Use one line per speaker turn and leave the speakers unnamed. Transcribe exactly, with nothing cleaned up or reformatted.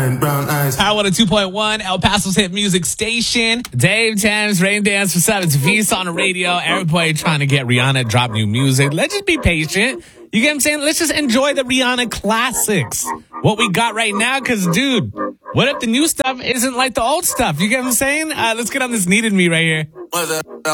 Brown eyes. Power one oh two point one, El Paso's hit music station. Dave Thames, Rain Dance. What's up? It's Visa on the radio. Everybody trying to get Rihanna to drop new music. Let's just be patient. You get what I'm saying? Let's just enjoy the Rihanna classics. What we got right now, because, dude, what if the new stuff isn't like the old stuff? You get what I'm saying? Uh, let's get on this Needed Me right here.